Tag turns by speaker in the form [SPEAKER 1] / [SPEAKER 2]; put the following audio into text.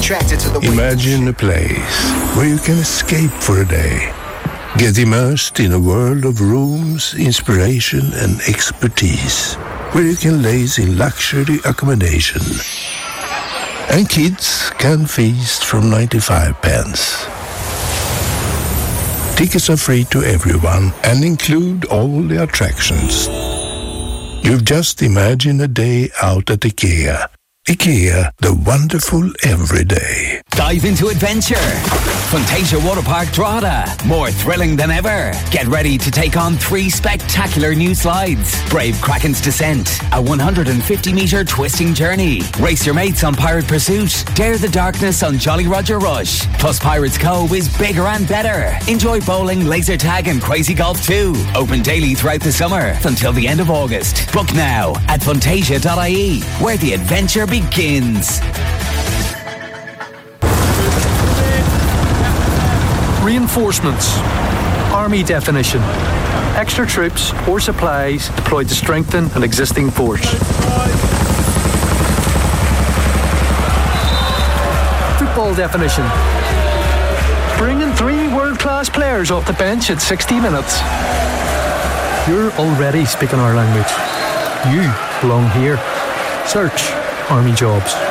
[SPEAKER 1] attracted to the way.
[SPEAKER 2] Imagine a place where you can escape for a day. Get immersed in a world of rooms, inspiration and expertise. Where you can laze in luxury accommodation. And kids can feast from 95 pence. Tickets are free to everyone and include all the attractions. You've just imagined a day out at IKEA. IKEA, the wonderful everyday.
[SPEAKER 3] Dive into adventure. Fantasia Waterpark Drogheda. More thrilling than ever. Get ready to take on 3 spectacular new slides. Brave Kraken's Descent, a 150-metre twisting journey. Race your mates on Pirate Pursuit. Dare the darkness on Jolly Roger Rush. Plus Pirates Cove is bigger and better. Enjoy bowling, laser tag and crazy golf too. Open daily throughout the summer until the end of August. Book now at fantasia.ie, where the adventure begins.
[SPEAKER 4] Reinforcements. Army definition. Extra troops or supplies deployed to strengthen an existing force. Football definition. Bringing 3 world-class players off the bench at 60 minutes. You're already speaking our language. You belong here. Search Army Jobs.